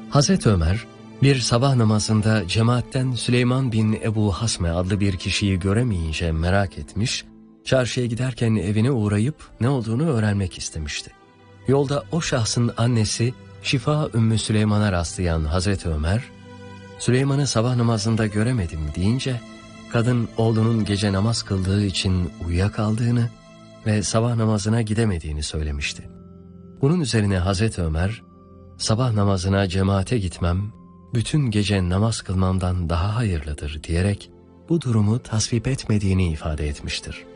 Hazreti Ömer, bir sabah namazında cemaatten Süleyman bin Ebu Hasme adlı bir kişiyi göremeyince merak etmiş, çarşıya giderken evine uğrayıp ne olduğunu öğrenmek istemişti. Yolda o şahsın annesi Şifa Ümmü Süleyman'a rastlayan Hazreti Ömer, Süleyman'ı sabah namazında göremedim deyince, kadın oğlunun gece namaz kıldığı için uyuyakaldığını ve sabah namazına gidemediğini söylemişti. Bunun üzerine Hazreti Ömer, sabah namazına cemaate gitmem, bütün gece namaz kılmamdan daha hayırlıdır diyerek bu durumu tasvip etmediğini ifade etmiştir.